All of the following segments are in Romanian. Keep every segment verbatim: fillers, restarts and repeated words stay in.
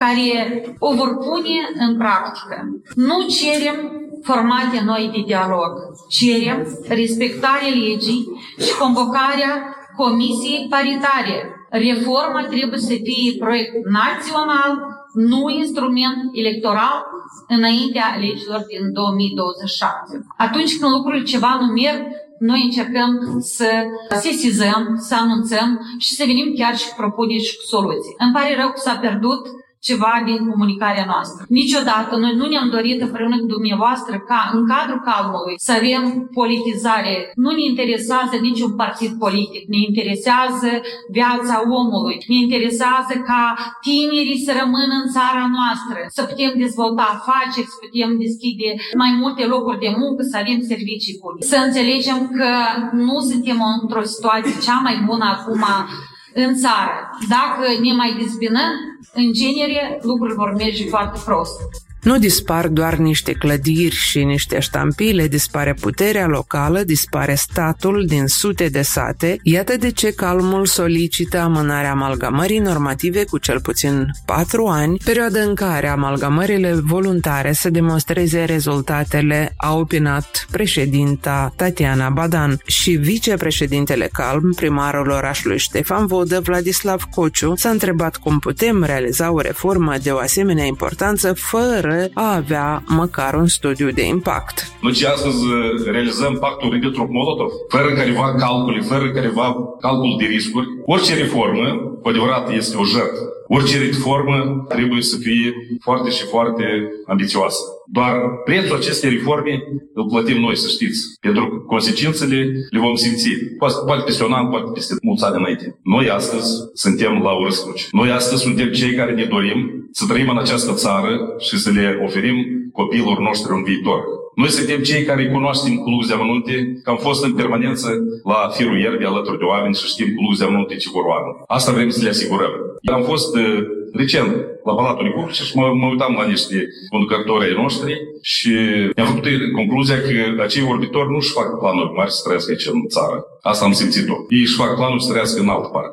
care o vor pune în practică. Nu cerem formate noi de dialog, cerem respectarea legii și convocarea comisiei paritare. Reforma trebuie să fie proiect național, nu instrument electoral înaintea alegerilor din două mii douăzeci și șapte. Atunci când lucrurile ceva nu merg, noi încercăm să sesizăm, să anunțăm și să venim chiar și cu propuneri și cu soluții. Îmi pare rău că s-a pierdut ceva din comunicarea noastră. Niciodată noi nu ne-am dorit împreună cu dumneavoastră ca în cadrul calmului să avem politizare. Nu ne interesează niciun partid politic, ne interesează viața omului, ne interesează ca tinerii să rămână în țara noastră, să putem dezvolta afaceri, să putem deschide mai multe locuri de muncă, să avem servicii bune. Să înțelegem că nu suntem într-o situație cea mai bună acum în țară. Dacă ne mai dezbinăm, în genere, lucrurile vor merge foarte prost. Nu dispar doar niște clădiri și niște ștampile, dispare puterea locală, dispare statul din sute de sate. Iată de ce Calmul solicită amânarea amalgamării normative cu cel puțin patru ani, perioadă în care amalgamările voluntare să demonstreze rezultatele, a opinat președinta Tatiana Badan. Și vicepreședintele Calm, primarul orașului Ștefan Vodă, Vladislav Cociu, s-a întrebat cum putem realiza o reformă de o asemenea importanță fără a avea măcar un studiu de impact. Noi ce astăzi realizăm pactul Ribbentrop-Molotov, fără careva calcule, fără careva calcul de riscuri. Orice reformă, cu adevărat, este o jertfă. Orice reformă trebuie să fie foarte și foarte ambițioasă. Doar prețul acestei reforme îl plătim noi, să știți. Pentru că consecințele le vom simți. Poate peste un an, poate peste mulți ani înainte. Noi astăzi suntem la o răscruce. Noi astăzi suntem cei care ne dorim să trăim în această țară și să le oferim copiilor noștri un viitor. Noi suntem cei care cunoaștem cu lux de amănunte, că am fost în permanență la firul ierbii alături de oameni și știm cu lux de amănunte ce vor oameni. Asta vrem să le asigurăm. Eu am fost uh, recent la Palatul Republicii și mă, mă uitam la niște conducători ai noștri și mi-am făcut concluzia că acei vorbitori nu își fac planuri mari să trăiască aici în țară. Asta am simțit-o. Ei își fac planuri să trăiască în altă parte.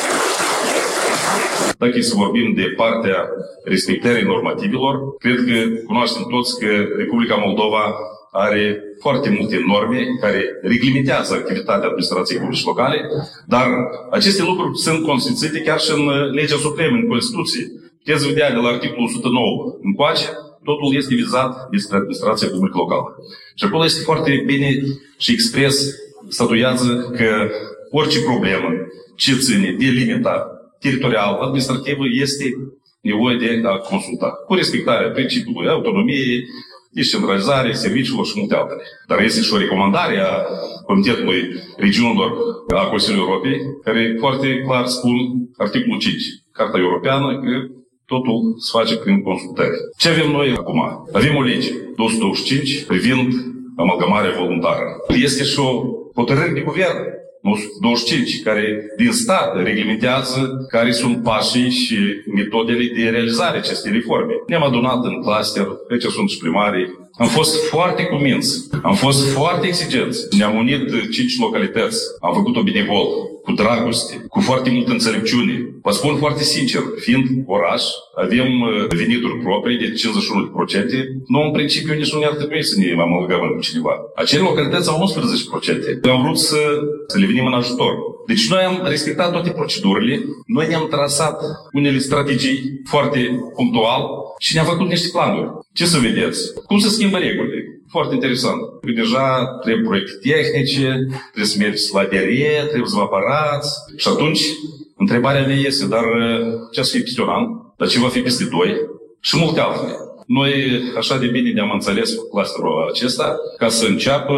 Dacă e să vorbim de partea respectării normativelor, cred că cunoaștem toți că Republica Moldova are foarte multe norme care reglementează activitatea administrației publice locale, dar aceste lucruri sunt consfințite chiar și în legea supremă, în Constituție. Puteți vedea de la articolul o sută nouă încoace, totul este vizat despre administrația publică locală. Și acolo este foarte bine și expres statuiază că orice problemă ce ține de limita teritorial, administrativă, este nevoie de a consulta. Cu respectarea principiului autonomiei, descentralizare, serviciilor și multe altele. Dar este și o recomandare a Comitetului Regiunilor a Consiliului Europei, care foarte clar spun articolul cinci, Carta Europeană, că totul se face prin consultări. Ce avem noi acum? Avem o lege, două sute douăzeci și cinci, privind amalgamarea voluntară. Este și o hotărâre de guvern, douăzeci și cinci, care din stat reglementează care sunt pașii și metodele de realizare acestei reforme. Ne-am adunat în cluster, aici sunt și primarii. Am fost foarte cuminți, am fost foarte exigenți. Ne-am unit cinci localități, am făcut-o benevol, cu dragoste, cu foarte multă înțelepciune. Vă spun foarte sincer, fiind oraș, avem venituri proprii de cincizeci și unu la sută. Nu, în principiu, nici nu ne-ar trebui să ne amalgamăm cu cineva. Acele localități au unsprezece la sută. Am vrut să, să le venim în ajutor. Deci noi am respectat toate procedurile, noi ne-am trasat unele strategii foarte punctual și ne-am făcut niște planuri. Ce să vedeți? Cum se schimbă regulile? Foarte interesant. Deja trebuie proiecte tehnice, trebuie să mergeți la D R E, trebuie să vă aparați. Și atunci, întrebarea mea este, dar ce să fie peste un an? Dar ce va fi peste doi? Și multe altele. Noi așa de bine ne-am înțeles cu clusterul acesta ca să înceapă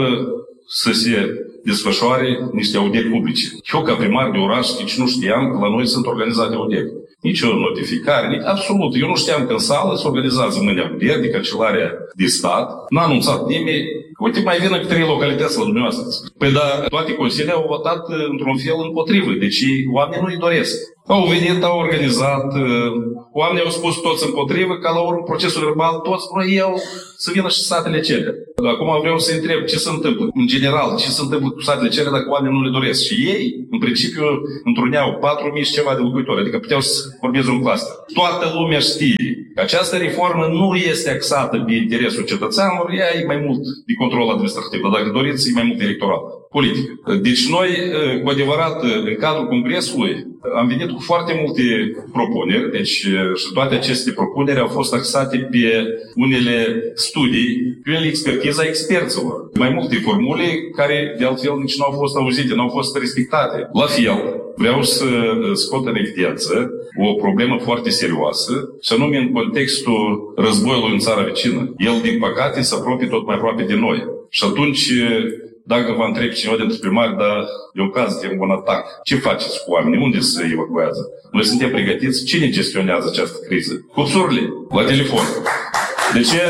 să se desfășoare niște audieri publice. Eu, ca primar de oraș, nici nu știam că la noi sunt organizate audieri. Nici o notificare, nici, absolut. Eu nu știam că în sală se organizează mâine audieri de Cancelarea de Stat. N-a anunțat nimeni. Uite, mai vină că trei localități la dumneavoastră. Păi da, toate consiliile au votat într-un fel împotrivă. Deci oamenii nu-i doresc. Au venit, au organizat, oamenii au spus toți împotrivă, ca la urmă procesul verbal toți vreau să vină și satele cele. Acum vreau să întreb ce se întâmplă, în general, ce se întâmplă cu satele cele dacă oamenii nu le doresc. Și ei, în principiu, întruneau patru mii și ceva de locuitori, adică puteau să formeze un cluster. Toată lumea știe că această reformă nu este axată pe interesul cetățeanilor, ea e mai mult de control administrativ, dar dacă doriți, e mai mult electoral, politică. Deci noi, cu adevărat, în cadrul Congresului, am venit cu foarte multe propuneri, deci și toate aceste propuneri au fost axate pe unele studii, pe unele expertiza experților. Mai multe formule care, de altfel, nici nu au fost auzite, nu au fost respectate. La fel, vreau să scot în evidență o problemă foarte serioasă, și anume în contextul războiului în țara vecină. El, din păcate, se apropie tot mai aproape de noi. Și atunci, dacă vă întreb cineva dintre primari, dar e un caz de un atac, ce faceți cu oamenii? Unde se evacuează? Noi suntem pregătiți? Cine gestionează această criză? Cupsurile, la telefon. De ce?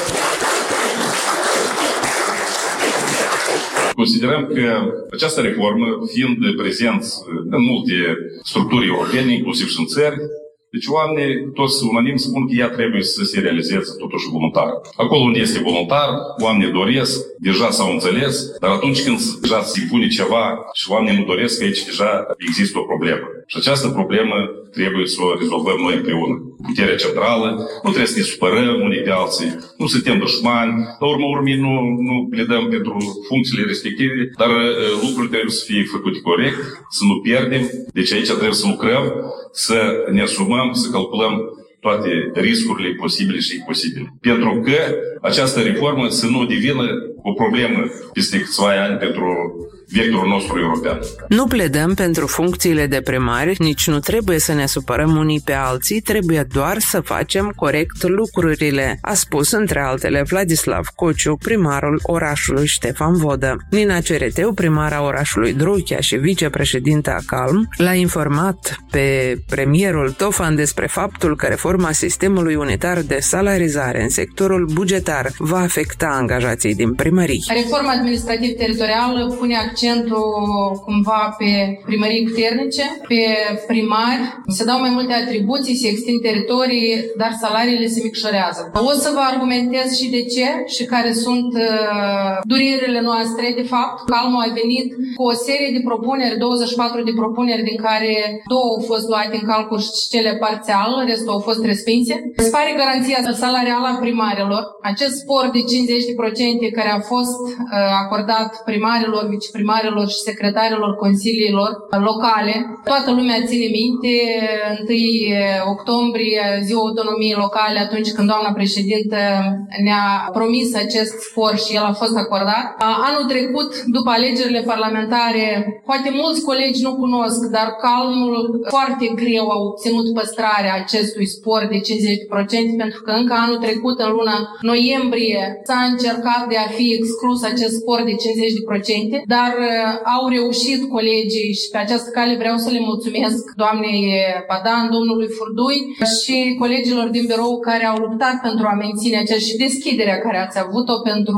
Considerăm că această reformă, fiind prezenți în multe structuri europene, inclusiv și în țări, deci oamenii toți unanim spun că ea trebuie să se realizeze totuși voluntar. Acolo unde este voluntar, oamenii doresc, deja s-au înțeles, dar atunci când deja se impune ceva și oamenii nu doresc, aici deja există o problemă. Și această problemă trebuie să o rezolvăm noi împreună. Puterea centrală, nu trebuie să ne supărăm unii pe alții, nu suntem dușmani, la urmă urmii nu, nu pledăm pentru funcțiile respective, dar uh, lucrurile trebuie să fie făcute corect, să nu pierdem, deci aici trebuie să lucrăm, să ne asumăm, să calculăm toate riscurile posibile și imposibile. Pentru că această reformă să nu devină o problemă peste câțiva ani pentru vectorul nostru european. Nu pledăm pentru funcțiile de primari, nici nu trebuie să ne supărăm unii pe alții, trebuie doar să facem corect lucrurile, a spus între altele Vladislav Cociu, primarul orașului Ștefan Vodă. Nina Cereteu, primara orașului Druchea și vicepreședinta Calm, l-a informat pe premierul Tofan despre faptul că reforma sistemului unitar de salarizare în sectorul bugetar va afecta angajații din primării. Reforma administrativ-teritorială pune accentul cumva pe primării puternice, pe primari, se dau mai multe atribuții, se extind teritorii, dar salariile se micșorează. O să vă argumentez și de ce și care sunt uh, durerile noastre. De fapt, Calmul a venit cu o serie de propuneri, douăzeci și patru de propuneri, din care două au fost luate în calcul și cele parțial, restul au fost respinse. Spare garanția salarială a primarilor, acest spor de cincizeci la sută care a fost uh, acordat primarilor, viceprimarilor și secretarilor consiliilor locale. Toată lumea ține minte întâi octombrie, ziua autonomiei locale, atunci când doamna președintă ne-a promis acest spor și el a fost acordat. Anul trecut, după alegerile parlamentare, poate mulți colegi nu cunosc, dar Calmul foarte greu a obținut păstrarea acestui spor de cincizeci la sută, pentru că încă anul trecut, în luna noiembrie, s-a încercat de a fi exclus acest spor de cincizeci la sută, dar au reușit colegii și pe această cale vreau să le mulțumesc doamnei Badan, domnului Furdui și colegilor din birou care au luptat pentru a menține acest și deschiderea care ați avut-o pentru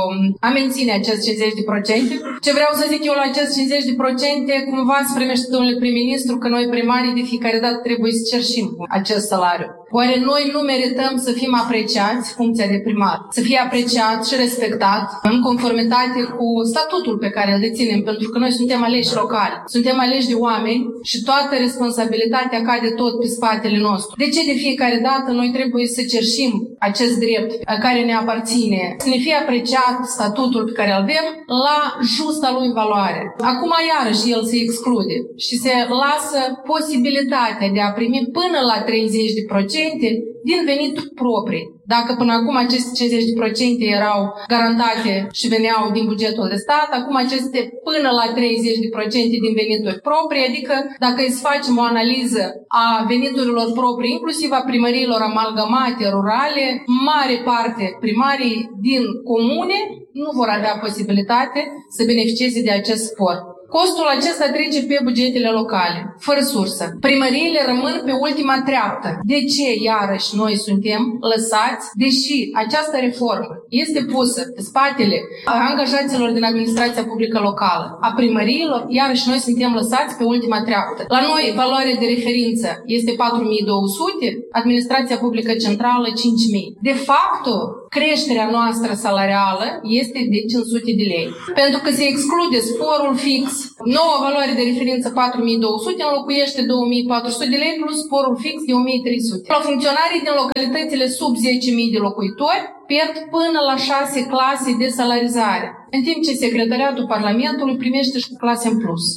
a menține acest cincizeci la sută. Ce vreau să zic eu la acest cincizeci la sută, cumva se primește domnule prim-ministru că noi primarii de fiecare dată trebuie să cerșim acest salariu. Oare noi nu merităm să fim apreciați, funcția de primar, să fie apreciat și respectat în conformitate cu statutul pe care îl deținem, pentru că noi suntem aleși locali, suntem aleși de oameni și toată responsabilitatea cade tot pe spatele nostru. De ce de fiecare dată noi trebuie să cerșim acest drept care ne aparține, să ne fie apreciat statutul pe care îl avem la justa lui valoare? Acum iarăși el se exclude și se lasă posibilitatea de a primi până la treizeci la sută din venituri proprii. Dacă până acum aceste cincizeci la sută erau garantate și veneau din bugetul de stat, acum aceste până la treizeci la sută din venituri proprii, adică dacă îți facem o analiză a veniturilor proprii, inclusiv a primăriilor amalgamate rurale, mare parte primarii din comune nu vor avea posibilitate să beneficieze de acest spor. Costul acesta trece pe bugetele locale, fără sursă. Primăriile rămân pe ultima treaptă. De ce, iarăși, noi suntem lăsați, deși această reformă este pusă pe spatele angajaților din administrația publică locală, a primăriilor, iarăși noi suntem lăsați pe ultima treaptă. La noi, valoarea de referință este patru mii două sute, administrația publică centrală cinci mii. De fapt, creșterea noastră salarială este de cinci sute de lei. Pentru că se exclude sporul fix. Noua valoare de referință patru mii două sute înlocuiește două mii patru sute de lei plus sporul fix de o mie trei sute. La funcționarii din localitățile sub zece mii de locuitori pierd până la șase clase de salarizare, în timp ce Secretariatul Parlamentului primește și clase în plus.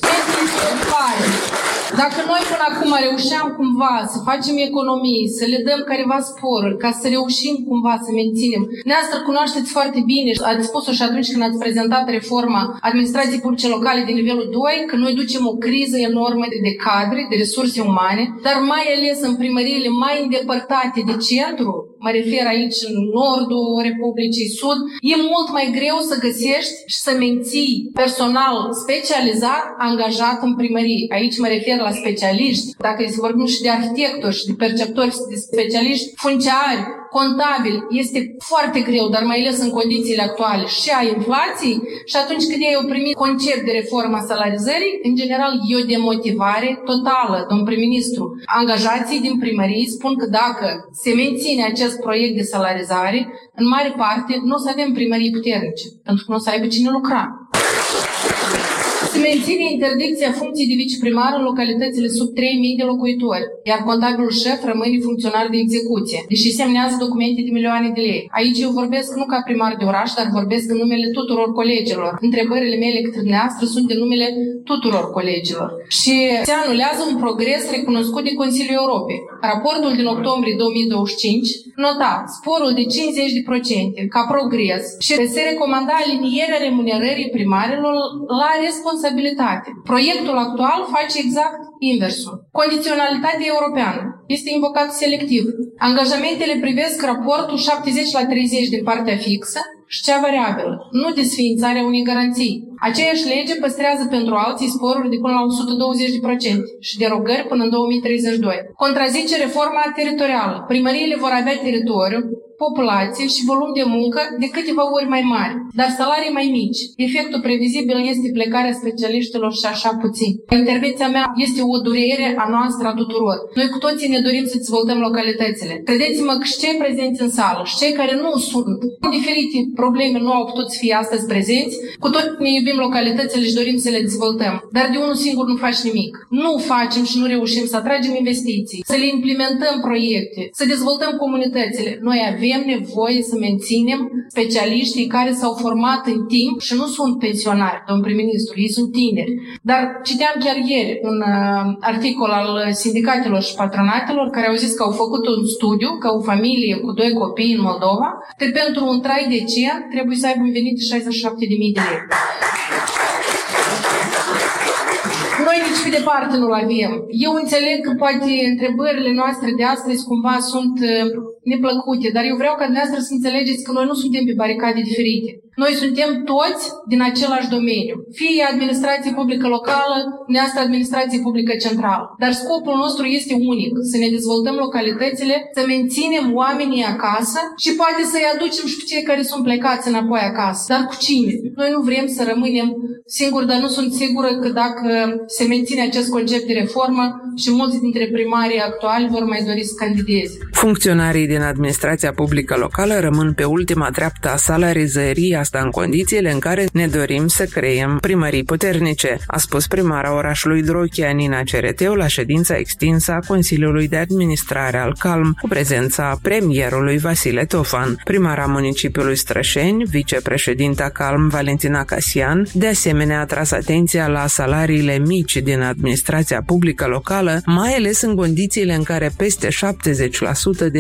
Dacă noi până acum reușeam cumva să facem economii, să le dăm careva sporuri, ca să reușim cumva să menținem, dumneavoastră cunoașteți foarte bine, ați spus-o și atunci când ați prezentat reforma administrației publice locale de nivelul doi, că noi ducem o criză enormă de cadre, de resurse umane, dar mai ales în primăriile mai îndepărtate de centru, mă refer aici în nordul Republicii Sud, e mult mai greu să găsești și să menții personal specializat angajat în primărie. Aici mă refer la specialiști, dacă să vorbim și de arhitectori și de perceptori și de specialiști funciari, contabili, este foarte greu, dar mai ales în condițiile actuale și a inflației și atunci când ei au primit concept de reforma salarizării, în general e o demotivare totală, domn prim-ministru. Angajații din primării spun că dacă se menține acest proiect de salarizare, în mare parte nu o să avem primării puternice, pentru că nu o să aibă cine lucra. Se menține interdicția funcției de viceprimar în localitățile sub trei mii de locuitori, iar contabilul șef rămâne funcționar de execuție, deși semnează documente de milioane de lei. Aici eu vorbesc nu ca primar de oraș, dar vorbesc în numele tuturor colegilor. Întrebările mele către dumneavoastră sunt de numele tuturor colegilor. Și se anulează un progres recunoscut de Consiliul Europei. Raportul din octombrie două mii douăzeci și cinci nota sporul de cincizeci la sută ca progres și se recomanda alinierea remunerării primarilor la responsabilitate. Proiectul actual face exact inversul. Condiționalitatea europeană este invocată selectiv. Angajamentele privesc raportul șaptezeci la treizeci din partea fixă și cea variabilă, nu desființarea unei garanții. Aceeași lege păstrează pentru alții sporuri de până la o sută douăzeci la sută și derogări până în două mii treizeci și doi. Contrazice reforma teritorială. Primăriile vor avea teritoriu, populație și volum de muncă de câteva ori mai mari, dar salarii mai mici. Efectul previzibil este plecarea specialiștilor și așa puțin. Intervenția mea este o durere a noastră a tuturor. Noi cu toții ne dorim să dezvoltăm localitățile. Credeți-mă că și cei prezenți în sală și cei care nu sunt, cu diferite probleme nu au putut fi astăzi prezenți, cu toți ne iubim localitățile și dorim să le dezvoltăm. Dar de unul singur nu faci nimic. Nu facem și nu reușim să atragem investiții, să le implementăm proiecte, să dezvoltăm comunitățile. Noi avem Avem nevoie să menținem specialiștii care s-au format în timp și nu sunt pensionari, domn prim-ministru, ei sunt tineri. Dar citeam chiar ieri un uh, articol al sindicatelor și patronatelor care au zis că au făcut un studiu că o familie cu doi copii în Moldova, că pentru un trai decent trebuie să aibă un venit de șaizeci și șapte de mii de lei. Noi nici pe departe nu-l avem. Eu înțeleg că poate întrebările noastre de astăzi cumva sunt uh, neplăcute, dar eu vreau ca dumneavoastră să înțelegeți că noi nu suntem pe baricade diferite. Noi suntem toți din același domeniu. Fie administrație publică locală, neastră administrație publică centrală. Dar scopul nostru este unic, să ne dezvoltăm localitățile, să menținem oamenii acasă și poate să-i aducem și pe cei care sunt plecați înapoi acasă. Dar cu cine? Noi nu vrem să rămânem singuri, dar nu sunt sigură că dacă se menține acest concept de reformă și mulți dintre primarii actuali vor mai dori să candideze. Funcționarii din administrația publică locală rămân pe ultima treaptă a salarizării, asta în condițiile în care ne dorim să creăm primării puternice, a spus primara orașului Drochia, Nina Cereteu, la ședința extinsă a Consiliului de Administrare al Calm, cu prezența premierului Vasile Tofan. Primara municipiului Strășeni, vicepreședinta Calm Valentina Casian, de asemenea a tras atenția la salariile mici din administrația publică locală, mai ales în condițiile în care peste șaptezeci la sută din legislație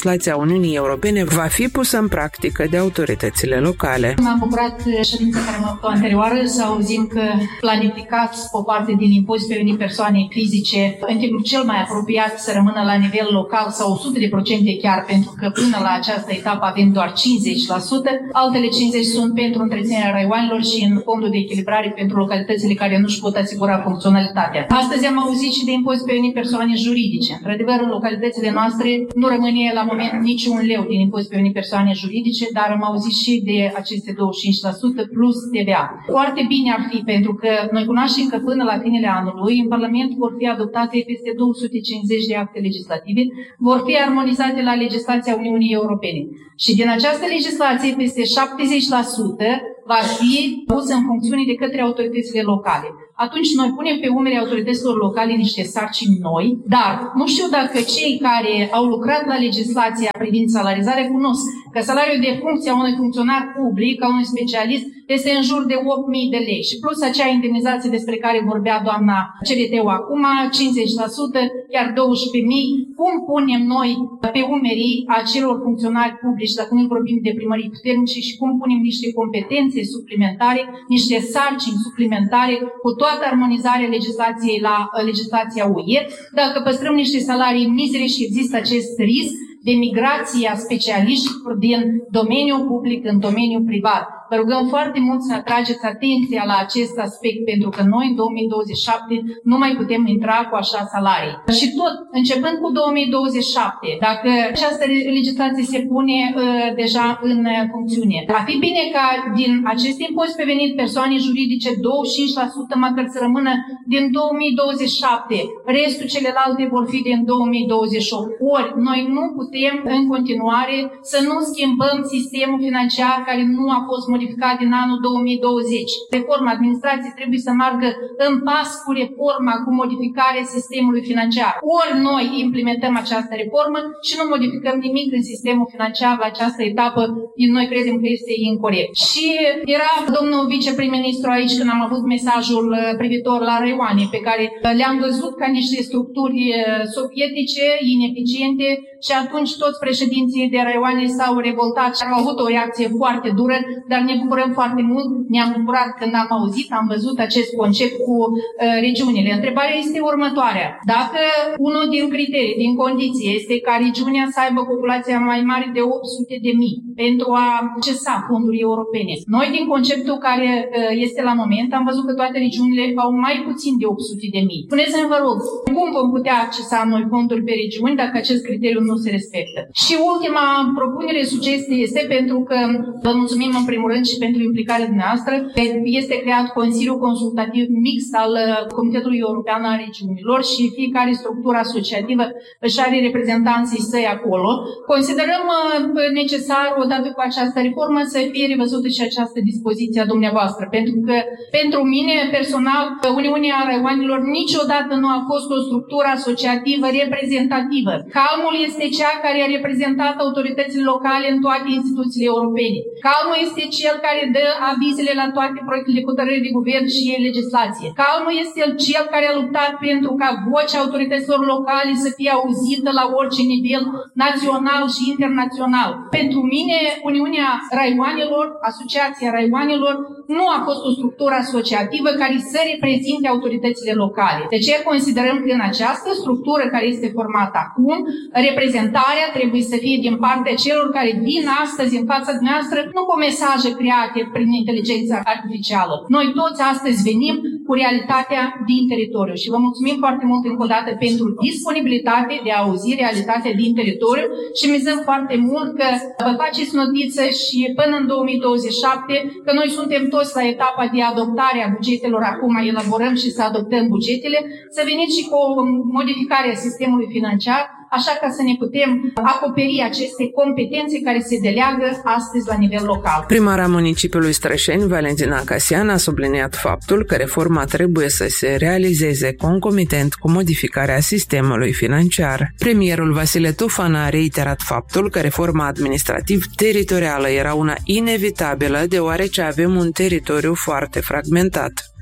legislația Uniunii Europene va fi pusă în practică de autoritățile locale. M-am bucurat ședința care m-a făcut anterioară să auzim că planificați o parte din impozit pe venit persoane fizice în timpul cel mai apropiat să rămână la nivel local sau o sută la sută chiar, pentru că până la această etapă avem doar cincizeci la sută, altele cincizeci la sută sunt pentru întreținerea raioanelor și în fondul de echilibrare pentru localitățile care nu își pot asigura funcționalitatea. Astăzi am auzit și de impozit pe venit persoane juridice. Într-adevăr, în localitățile noastre nu rămâne la moment niciun leu din impozit pe venit persoane juridice, dar am auzit și de aceste douăzeci și cinci la sută plus T V A. Foarte bine ar fi, pentru că noi cunoaștem că până la finele anului în Parlament vor fi adoptate peste două sute cincizeci de acte legislative, vor fi armonizate la legislația Uniunii Europene. Și din această legislație, peste șaptezeci la sută va fi pusă în funcțiune de către autoritățile locale. Atunci noi punem pe umerii autorităților locale niște sarcini noi, dar nu știu dacă cei care au lucrat la legislația privind salarizarea cunosc că salariul de funcție a unui funcționar public, a unui specialist, este în jur de opt mii de lei. Și plus acea indemnizație despre care vorbea doamna C V T-ul acum, cincizeci la sută, chiar douăsprezece mii. Cum punem noi pe umerii acelor funcționari publici, dacă nu vorbim de primării puternice, și cum punem niște competențe suplimentare, niște sarcini suplimentare cu toată armonizarea legislației la legislația U E, dacă păstrăm niște salarii mizere și există acest risc de migrație a specialiștilor din domeniul public în domeniul privat. Vă rugăm foarte mult să atrageți atenția la acest aspect, pentru că noi în două mii douăzeci și șapte nu mai putem intra cu așa salarii. Și tot, începând cu două mii douăzeci și șapte, dacă această legislație se pune uh, deja în uh, funcțiune, ar fi bine ca din acest impozit pe venit persoane juridice douăzeci și cinci la sută măcar să rămână din două mii douăzeci și șapte, restul celelalte vor fi din două mii douăzeci și opt. Ori noi nu putem în continuare să nu schimbăm sistemul financiar care nu a fost modificat din anul două mii douăzeci. Reforma administrației trebuie să meargă în pas cu reforma, cu modificarea sistemului financiar. Ori noi implementăm această reformă și nu modificăm nimic în sistemul financiar la această etapă, noi credem că este incorect. Și era domnul viceprim-ministru aici când am avut mesajul privitor la raioane, pe care le-am văzut ca niște structuri sovietice, ineficiente, și atunci toți președinții de raioane s-au revoltat și au avut o reacție foarte dură, dar ne bucurăm foarte mult. Ne-am bucurat când am auzit, am văzut acest concept cu uh, regiunile. Întrebarea este următoarea. Dacă unul din criterii, din condiție, este ca regiunea să aibă populația mai mare de opt sute de mii pentru a accesa fonduri europene. Noi, din conceptul care uh, este la moment, am văzut că toate regiunile au mai puțin de opt sute de mii. Spuneți-mi, vă rog, cum vom putea accesa noi fonduri pe regiuni dacă acest criteriu nu se respectă? Și ultima propunere, sugestie este, pentru că vă mulțumim în primul rând și pentru implicarea dumneavoastră, este creat Consiliul Consultativ Mixt al Comitetului European al Regiunilor și fiecare structură asociativă își are reprezentanții săi acolo. Considerăm necesar, odată cu această reformă, să fie revăzută și această dispoziție a dumneavoastră, pentru că pentru mine personal Uniunea Raioanelor niciodată nu a fost o structură asociativă reprezentativă. Calmul este cea care a reprezentat autoritățile locale în toate instituțiile europene. Calmul este cel care dă avizele la toate proiectele de hotărâre de guvern și legislație. Calmul este cel care a luptat pentru ca vocea autorităților locale să fie auzită la orice nivel național și internațional. Pentru mine, Uniunea Raioanelor, Asociația Raioanelor, nu a fost o structură asociativă care să reprezinte autoritățile locale. De ce considerăm că în această structură care este formată acum, reprezentarea trebuie să fie din partea celor care vin astăzi în fața noastră, nu cu mesaje create prin inteligența artificială. Noi toți astăzi venim cu realitatea din teritoriu și vă mulțumim foarte mult încă o dată pentru disponibilitate de a auzi realitatea din teritoriu și mizăm foarte mult că vă faceți notiță și până în două mii douăzeci și șapte, că noi suntem toți la etapa de adoptare a bugetelor, acum elaborăm și să adoptăm bugetele, să veniți și cu o modificare a sistemului financiar, așa ca să ne putem acoperi aceste competențe care se deleagă astăzi la nivel local. Primara municipiului Strășeni, Valentina Casian, a subliniat faptul că reforma trebuie să se realizeze concomitent cu modificarea sistemului financiar. Premierul Vasile Tofan a reiterat faptul că reforma administrativ-teritorială era una inevitabilă, deoarece avem un teritoriu foarte fragmentat.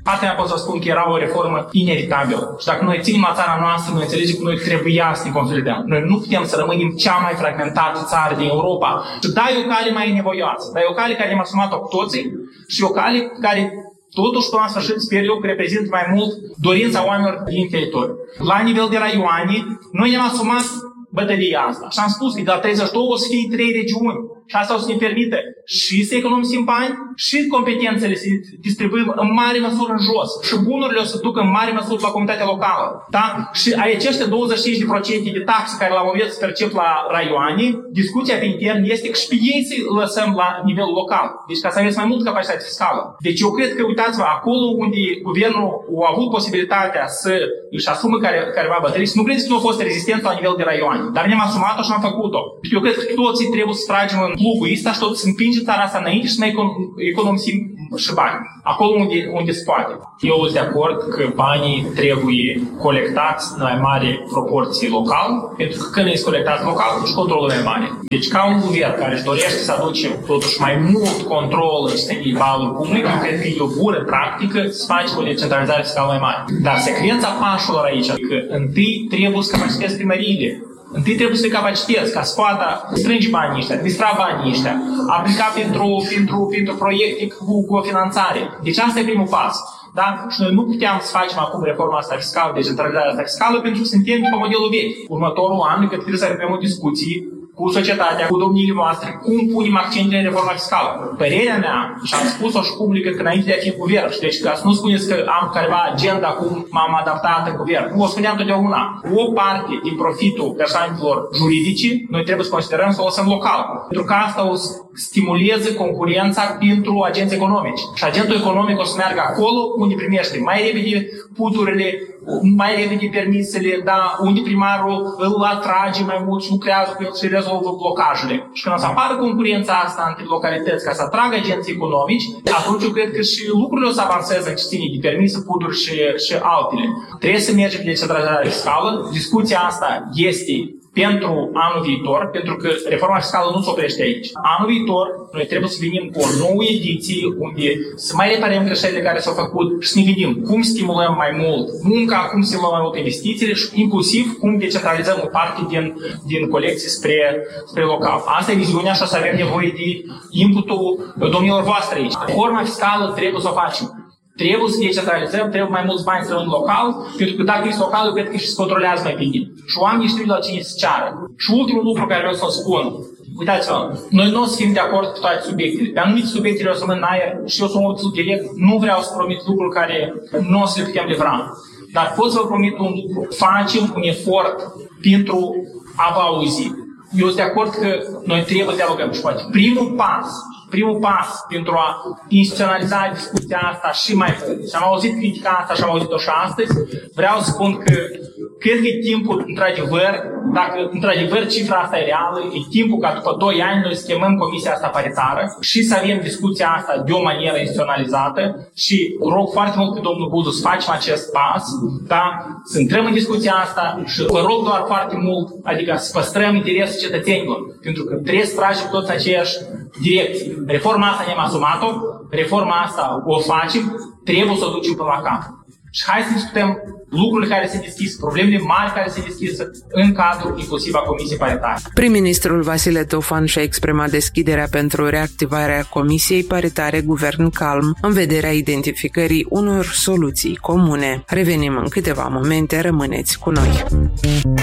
Partea mea pot să spun că era o reformă inevitabilă. Și dacă noi ținem la țara noastră, noi înțelegem că noi trebuia să ne consolidăm. Noi nu putem să rămânem cea mai fragmentată țară din Europa. Și dai o cale mai nevoioasă, dai o cale care ne-am asumat-o cu toții și o cale care totuși, până la sfârșit, sper eu că reprezintă mai mult dorința oamenilor din teritoriu. La nivel de raioane, noi ne-am asumat bătălia asta. Și am spus că de la treizeci și doi o să fie trei regiuni. Și asta o să ne permite și să economisim bani, și competențele să distribuim în mare măsură în jos. Și bunurile o să ducă în mare măsură la comunitatea locală. Da? Și acești douăzeci și cinci la sută de taxe care la un moment se percep la raioane, discuția pe intern este că și pe ei să lăsăm la nivel local. Deci ca să aveți mai mult capacitate fiscală. Deci eu cred că, uitați-vă, acolo unde guvernul a avut posibilitatea să își asume care, careva bătării, să nu credeți că nu a fost rezistent la nivel de raioane. Dar ne-am asumat-o și am făcut-o. Eu cred că toții trebuie să tragem în plugul ăsta și tot să împingem țara asta înainte și să mai economisim și bani. Acolo unde, unde se poate. Eu sunt de acord că banii trebuie colectați în mai mare proporție local, pentru că când ești colectat local, și controlul e mai mare. Deci ca un guvern care își dorește să aduce totuși mai mult control în nivelul public, eu cred că e o bună practică să faci o decentralizare fiscală mai mare. Dar secvența pașilor aici, că întâi trebuie să capacitezi primăriile. Întâi trebuie să le capacitezi ca să poată strânge banii ăștia, administra banii ăștia, aplica pentru, pentru, pentru proiecte cu, cu o finanțare. Deci asta e primul pas. Da? Și noi nu puteam să facem acum reforma asta fiscală, decentralizarea asta fiscală, pentru că suntem după modelul vechi. Următorul an, că trebuie să avem o discuție cu societatea, cu domniile noastre, cum punem accentele în reforma fiscală. Părerea mea, și am spus-o și publică că înainte de a fi guvern, și deci ca să nu spuneți că am careva agenda cum m-am adaptat în guvern. Nu, o spuneam totdeauna. O parte din profitul persoanelor juridice, noi trebuie să considerăm să o lăsăm local. Pentru că asta o stimulează concurența pentru agenți economici. Și agentul economic o să meargă acolo unde primește mai repede puturile, mai repede permisele, da, unde primarul îl atrage mai mult și lucrează cu el și rezolvă blocajele. Și când o să apară concurența asta între localități ca să atragă agenții economici, atunci eu cred că și lucrurile o să avanseze în ce ține de permise, puturi și, și altele. Trebuie să mergem pe decentralizarea fiscală. Discuția asta este pentru anul viitor, pentru că reforma fiscală nu se oprește aici. Anul viitor, noi trebuie să venim cu o nouă ediție unde să mai reparăm greșelile care s-au făcut și să ne gândim cum stimulăm mai mult munca, cum stimulăm mai mult investițiile și inclusiv cum decentralizăm o parte din, din colecții spre, spre local. Asta e viziunea și o să avem nevoie de inputul domnilor voastre aici. Reforma fiscală trebuie să o facem. Trebuie să decentralizăm, trebuie mai mulți bani să rămân local, pentru că dacă ești local, eu cred că și se controlează mai bine. Și oamenii știu la cine se ceară. Și ultimul lucru care vreau să-l spun, uitați-vă, noi nu o să fim de acord cu toate subiectele. Pe anumite subiectele o să rămân în aer și eu să mă uit direct, nu vreau să promit lucruri care nu o să le putem livra. Dar pot să vă promit un lucru. Facem un efort pentru a vă auzi. Eu sunt de acord că noi trebuie să dialogăm și poate primul pas primul pas pentru a instituționaliza discuția asta și mai mult. Și am auzit critica asta și am auzit-o și astăzi. Vreau să spun că cred că e timpul, într-adevăr, dacă într-adevăr cifra asta e reală, e timpul ca după doi ani noi să chemăm comisia asta paritară și să avem discuția asta de o manieră instituționalizată și rog foarte mult pe domnul Buzu să facem acest pas, da? Să intrăm în discuția asta și vă rog doar foarte mult, adică să păstrăm interesul cetățenilor, pentru că trebuie să tragem toți în aceeași direcție. Reforma asta ne-am asumat-o, reforma asta o facem, trebuie să o ducem până la capăt. Și hai să discutăm lucrurile care se deschis, problemele mari care se deschis în cadrul inclusiv a Comisiei Paritare. Prim-ministrul Vasile Tofan și-a exprimat deschiderea pentru reactivarea Comisiei Paritare Guvern Calm în vederea identificării unor soluții comune. Revenim în câteva momente, rămâneți cu noi.